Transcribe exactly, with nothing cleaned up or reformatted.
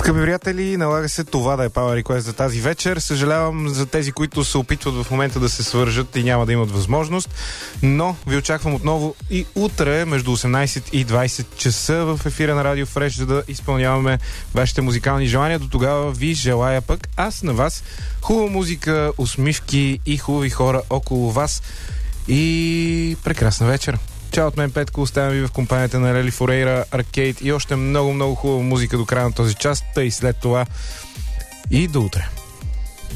Скъпи приятели, налага се това да е Power Request за тази вечер. Съжалявам за тези, които се опитват в момента да се свържат и няма да имат възможност, но ви очаквам отново и утре между осемнайсет и двайсет часа в ефира на Радио Фреш, за да изпълняваме вашите музикални желания. До тогава ви желая пък аз на вас хубава музика, усмивки и хубави хора около вас и прекрасна вечер. Чао от мен, Петко, оставям ви в компанията на Лели Форейра, Аркейд и още много-много хубава музика до края на този час, и след това и до утре.